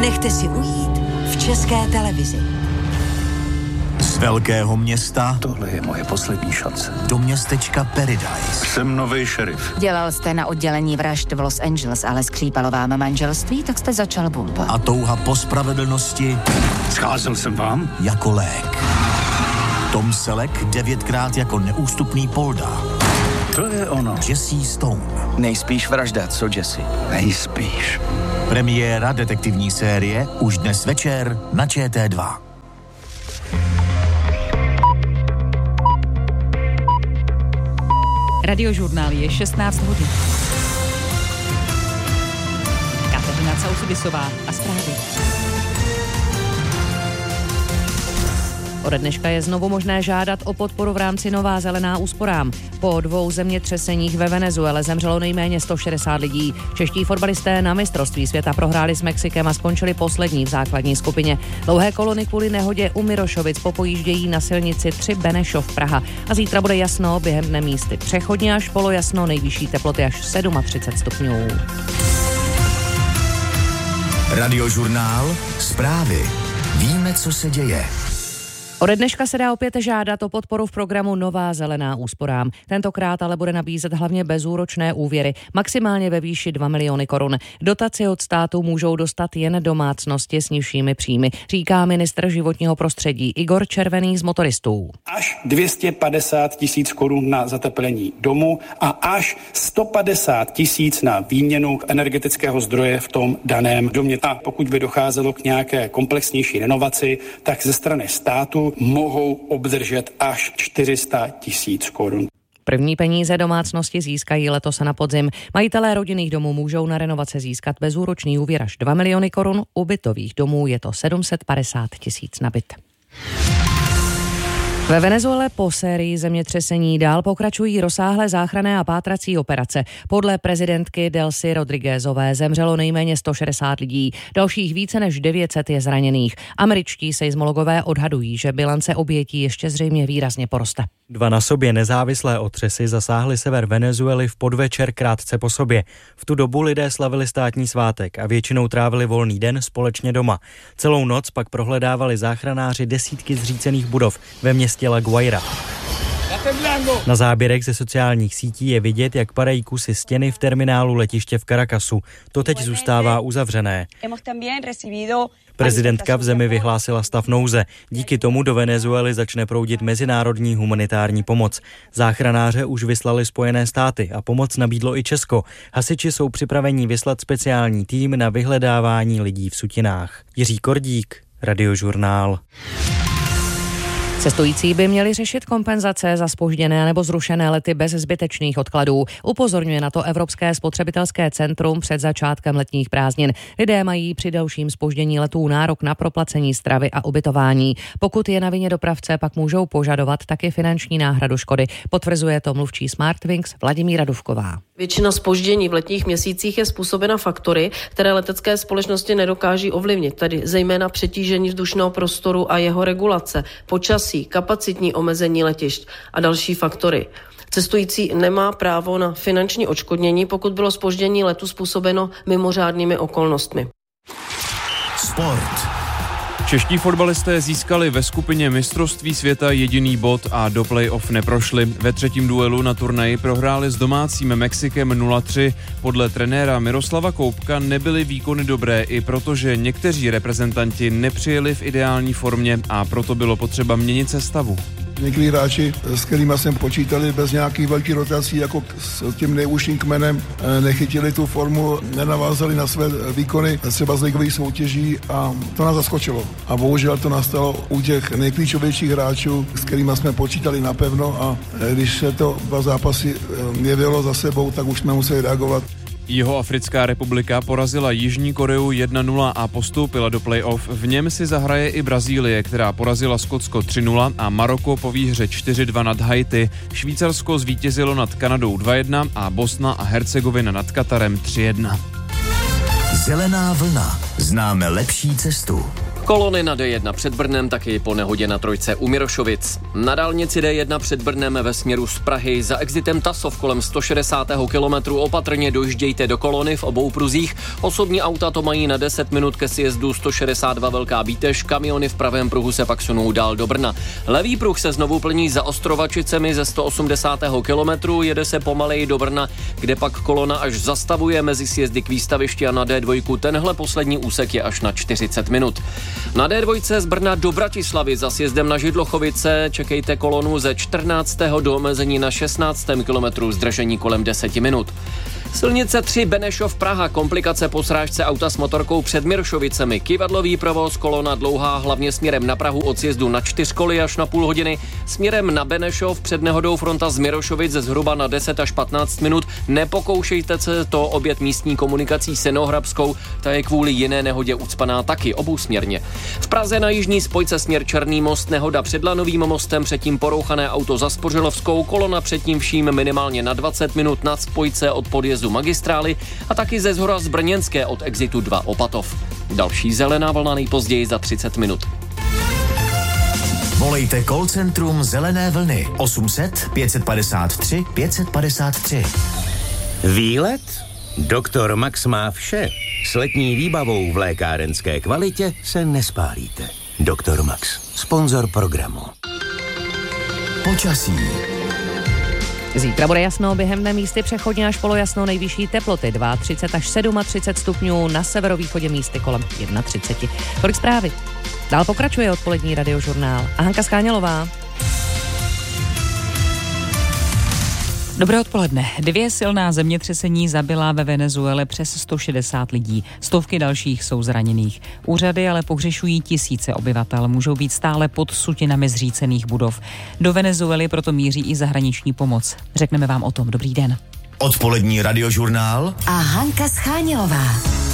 Nenechte si ujít v České televizi. Z velkého města tohle je moje poslední šance. Do městečka Paradise. Jsem nový šerif. Dělal jste na oddělení vražd v Los Angeles, ale skřípalo vám manželství, tak jste začal bump. A touha po spravedlnosti Scházel jsem vám? jako lék. Tom Selleck 9krát jako neústupný Polda. To je ono. Jesse Stone. Nejspíš vražda, co Jesse? Nejspíš. Premiéra detektivní série už dnes večer na ČT2. Radiožurnál je 16 hodin. Kateřina Causudisová a zprávy. Ode dneška je znovu možné žádat o podporu v rámci Nová zelená úsporám. Po 2 zemětřeseních ve Venezuele zemřelo nejméně 160 lidí. Čeští fotbalisté na mistrovství světa prohráli s Mexikem a skončili poslední v základní skupině. Dlouhé kolony kvůli nehodě u Mirošovic popojíždějí na silnici 3 Benešov Praha. A zítra bude jasno, během dne místy přechodně až polojasno, nejvyšší teploty až 37 stupňů. Radiožurnál, zprávy. Víme, co se děje. Ode dneška se dá opět žádat o podporu v programu Nová zelená úsporám. Tentokrát ale bude nabízet hlavně bezúročné úvěry, maximálně ve výši 2 miliony korun. Dotaci od státu můžou dostat jen domácnosti s nižšími příjmy, říká ministr životního prostředí Igor Červený z Motoristů. Až 250 000 korun na zateplení domu a až 150 000 na výměnu energetického zdroje v tom daném domě. A pokud by docházelo k nějaké komplexnější renovaci, tak ze strany státu mohou obdržet až 400 000 korun. První peníze domácnosti získají letos na podzim. Majitelé rodinných domů můžou na renovace získat bezúročný úvěr až 2 miliony korun, u bytových domů je to 750 000 na byt. Ve Venezuele po sérii zemětřesení dál pokračují rozsáhlé záchranné a pátrací operace. Podle prezidentky Delcy Rodriguezové zemřelo nejméně 160 lidí, dalších více než 900 je zraněných. Američtí seismologové odhadují, že bilance obětí ještě zřejmě výrazně poroste. 2 na sobě nezávislé otřesy zasáhly sever Venezuely v podvečer krátce po sobě. V tu dobu lidé slavili státní svátek a většinou trávili volný den společně doma. Celou noc pak prohledávali záchranáři desítky zřícených budov ve městě La Guaira. Na záběrech ze sociálních sítí je vidět, jak padají kusy stěny v terminálu letiště v Caracasu. To teď zůstává uzavřené. Prezidentka v zemi vyhlásila stav nouze. Díky tomu do Venezuely začne proudit mezinárodní humanitární pomoc. Záchranáře už vyslali Spojené státy a pomoc nabídlo i Česko. Hasiči jsou připraveni vyslat speciální tým na vyhledávání lidí v sutinách. Jiří Kordík, Radiožurnál. Cestující by měli řešit kompenzace za zpožděné nebo zrušené lety bez zbytečných odkladů. Upozorňuje na to Evropské spotřebitelské centrum před začátkem letních prázdnin. Lidé mají při dalším zpoždění letů nárok na proplacení stravy a ubytování. Pokud je na vině dopravce, pak můžou požadovat taky finanční náhradu škody. Potvrzuje to mluvčí Smartwings Vladimíra Dufková. Většina zpoždění v letních měsících je způsobena faktory, které letecké společnosti nedokáží ovlivnit, tedy zejména přetížení vzdušného prostoru a jeho regulace, počasí, kapacitní omezení letišť a další faktory. Cestující nemá právo na finanční odškodnění, pokud bylo zpoždění letu způsobeno mimořádnými okolnostmi. Sport. Čeští fotbalisté získali ve skupině mistrovství světa jediný bod a do play-off neprošli. Ve třetím duelu na turnaji prohráli s domácím Mexikem 0-3. Podle trenéra Miroslava Koubka nebyly výkony dobré, i protože někteří reprezentanti nepřijeli v ideální formě a proto bylo potřeba měnit sestavu. Někteří hráči, s kterými jsem počítali bez nějakých velkých rotací, jako s tím nejúžším kmenem, nechytili tu formu, nenavázali na své výkony třeba z ligových soutěží a to nás zaskočilo. A bohužel to nastalo u těch nejklíčovějších hráčů, s kterými jsme počítali napevno a když se to 2 zápasy jevilo za sebou, tak už jsme museli reagovat. Jihoafrická republika porazila Jižní Koreu 1-0 a postoupila do play-off. V něm si zahraje i Brazílie, která porazila Skotsko 3-0 a Maroko po výhře 4-2 nad Haiti. Švýcarsko zvítězilo nad Kanadou 2-1 a Bosna a Hercegovina nad Katarem 3-1. Zelená vlna. Známe lepší cestu. Kolony na D1 před Brnem taky po nehodě na trojce u Mirošovic. Na dálnici D1 před Brnem ve směru z Prahy za exitem Tasov kolem 160. kilometru opatrně dojíždějte do kolony v obou pruzích. Osobní auta to mají na 10 minut ke sjezdu 162 Velká Bítež, kamiony v pravém pruhu se pak sunou dál do Brna. Levý pruh se znovu plní za Ostrovačicemi ze 180. kilometru, jede se pomaleji do Brna, kde pak kolona až zastavuje mezi sjezdy k výstavišti a na D2 tenhle poslední úsek je až na 40 minut. Na D2 z Brna do Bratislavy za sjezdem na Židlochovice čekejte kolonu ze 14. do omezení na 16. kilometru, zdržení kolem 10 minut. Silnice 3 Benešov Praha, komplikace po srážce auta s motorkou před Miršovicemi. Kyvadlový provoz, kolona dlouhá hlavně směrem na Prahu od sjezdu na 4 koly až na půl hodiny. Směrem na Benešov před nehodou fronta z Mirošovic zhruba na 10 až 15 minut. Nepokoušejte se to obět místní komunikací Senohrabskou, ta je kvůli jiné nehodě ucpaná taky obousměrně. V Praze na jižní spojce směr Černý most, nehoda před Lanovým mostem, předtím porouchané auto za Spořilovskou, kolona předtím vším minimálně na 20 minut nad spojce od podjezdu magistrály a taky ze zhora z Brněnské od exitu 2 Opatov. Další zelená vlna nejpozději za 30 minut. Volejte call centrum Zelené vlny 800 553 553. Výlet? Doktor Max má vše. S letní výbavou v lékárenské kvalitě se nespálíte. Doktor Max, sponzor programu. Počasí. Zítra bude jasno, během dne místy přechodně až polojasno, nejvyšší teploty 32 až 37 stupňů, na severovýchodě místy kolem 31. Tolik zprávy. Dál pokračuje odpolední radiožurnál a Hanka Skáňalová. Dobré odpoledne. 2 silná zemětřesení zabila ve Venezuele přes 160 lidí. Stovky dalších jsou zraněných. Úřady ale pohřešují tisíce obyvatel. Můžou být stále pod sutinami zřícených budov. Do Venezuely proto míří i zahraniční pomoc. Řekneme vám o tom. Dobrý den. Odpolední radiožurnál a Hanka Schánělová.